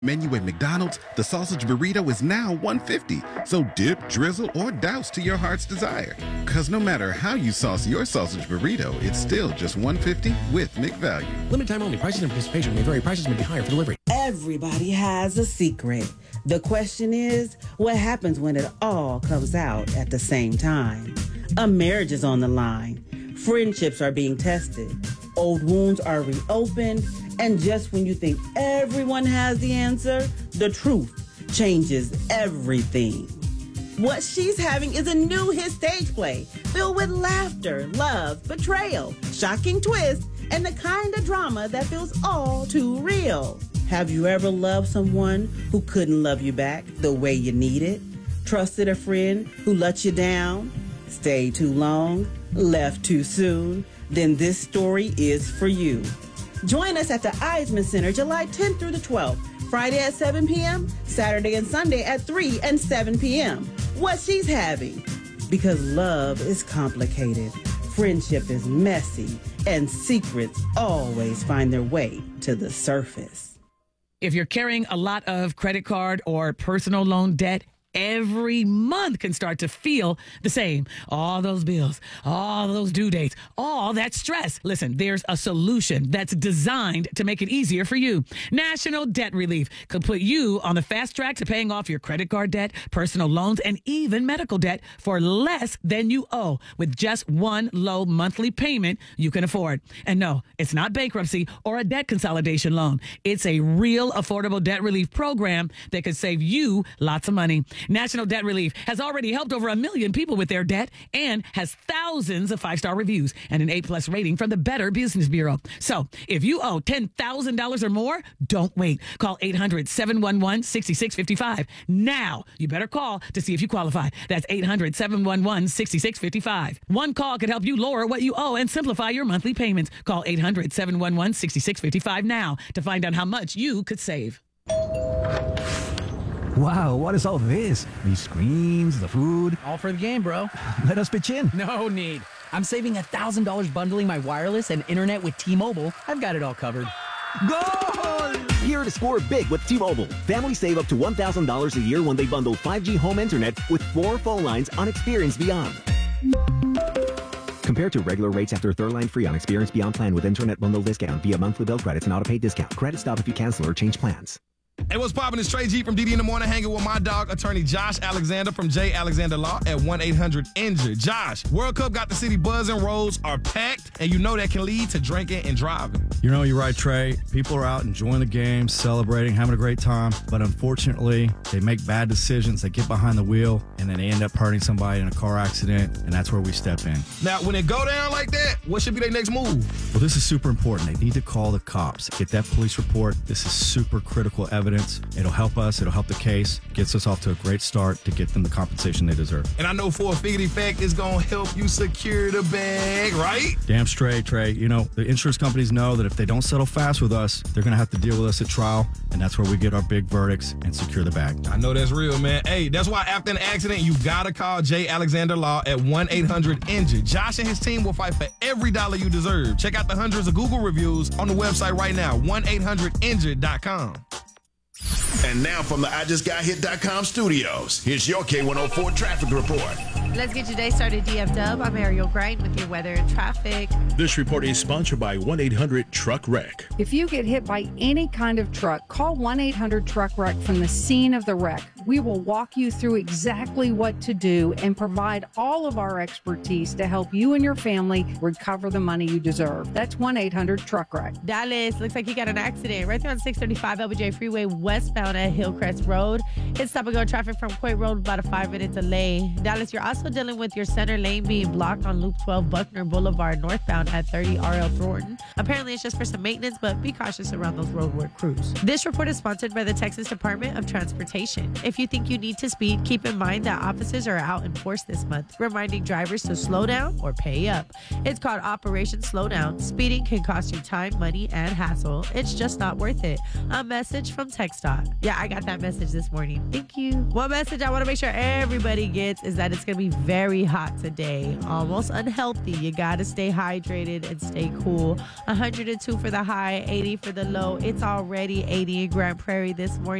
Menu at McDonald's, the sausage burrito is now $1.50. So dip, drizzle, or douse to your heart's desire. Because no matter how you sauce your sausage burrito, it's still just $1.50 with McValue. Limited time only. Prices and participation may vary. Prices may be higher for delivery. Everybody has a secret. The question is, what happens when it all comes out at the same time? A marriage is on the line. Friendships are being tested. Old wounds are reopened. And just when you think everyone has the answer, the truth changes everything. What She's Having is a new hit stage play filled with laughter, love, betrayal, shocking twists, and the kind of drama that feels all too real. Have you ever loved someone who couldn't love you back the way you needed? Trusted a friend who let you down? Stayed too long? Left too soon? Then this story is for you. Join us at the Eisman Center July 10th through the 12th, Friday at 7 p.m., Saturday and Sunday at 3 and 7 p.m. What She's Having. Because love is complicated, friendship is messy, and secrets always find their way to the surface. If you're carrying a lot of credit card or personal loan debt, every month can start to feel the same. All those bills, all those due dates, all that stress. Listen, there's a solution that's designed to make it easier for you. National Debt Relief could put you on the fast track to paying off your credit card debt, personal loans, and even medical debt for less than you owe with just one low monthly payment you can afford. And no, it's not bankruptcy or a debt consolidation loan. It's a real affordable debt relief program that could save you lots of money. National Debt Relief has already helped over 1 million people with their debt and has thousands of 5-star reviews and an A+ rating from the Better Business Bureau. So if you owe $10,000 or more, don't wait. Call 800-711-6655. Now, you better call to see if you qualify. That's 800-711-6655. One call could help you lower what you owe and simplify your monthly payments. Call 800-711-6655 now to find out how much you could save. Wow, what is all this? These screens, the food. All for the game, bro. Let us pitch in. No need. I'm saving $1,000 bundling my wireless and internet with T-Mobile. I've got it all covered. Goal! Here to score big with T-Mobile. Families save up to $1,000 a year when they bundle 5G home internet with 4 phone lines on Experience Beyond. Compared to regular rates after third line free on Experience Beyond plan with internet bundle discount via monthly bill credits and auto-pay discount. Credit stop if you cancel or change plans. Hey, what's poppin'? It's Trey G from DD in the Morning, hanging with my dog, attorney Josh Alexander from J. Alexander Law at 1-800-INJURED. Josh, World Cup got the city buzzing, roads are packed, and you know that can lead to drinking and driving. You know, you're right, Trey. People are out enjoying the game, celebrating, having a great time, but unfortunately, they make bad decisions. They get behind the wheel, and then they end up hurting somebody in a car accident, and that's where we step in. Now, when it go down like that, what should be their next move? Well, this is super important. They need to call the cops, get that police report. This is super critical evidence. It'll help us. It'll help the case. Gets us off to a great start to get them the compensation they deserve. And I know for a figgity fact it's going to help you secure the bag, right? Damn straight, Trey. You know, the insurance companies know that if they don't settle fast with us, they're going to have to deal with us at trial, and that's where we get our big verdicts and secure the bag. I know that's real, man. Hey, that's why after an accident, you got to call J. Alexander Law at 1-800-INJURED. Josh and his team will fight for every dollar you deserve. Check out the hundreds of Google reviews on the website right now, 1-800-INJURED.com. And now from the IJustGotHit.com studios, here's your K104 traffic report. Let's get your day started, DF Dub. I'm Ariel Grind with your weather and traffic. This report is sponsored by 1-800-TRUCK-WRECK. If you get hit by any kind of truck, call 1-800-TRUCK-WRECK from the scene of the wreck. We will walk you through exactly what to do and provide all of our expertise to help you and your family recover the money you deserve. That's 1-800-TRUCK-WRECK. Dallas, looks like you got an accident right there on 635 LBJ Freeway westbound at Hillcrest Road. It's stop-and-go traffic from Coit Road, about a 5-minute delay. Dallas, you're also dealing with your center lane being blocked on Loop 12 Buckner Boulevard northbound at 30 RL Thornton. Apparently, it's just for some maintenance, but be cautious around those roadwork crews. This report is sponsored by the Texas Department of Transportation. If you think you need to speed, keep in mind that officers are out in force this month, reminding drivers to slow down or pay up. It's called Operation Slow Down. Speeding can cost you time, money, and hassle. It's just not worth it. A message from TxDOT. Yeah, I got that message this morning. Thank you. One message I want to make sure everybody gets is that it's going to be very hot today. Almost unhealthy. You got to stay hydrated and stay cool. 102 for the high, 80 for the low. It's already 80 in Grand Prairie this morning.